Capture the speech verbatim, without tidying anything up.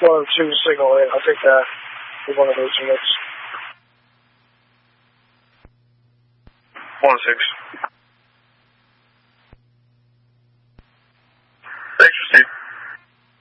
one or two signal in. I'll take that for one of those units. One six.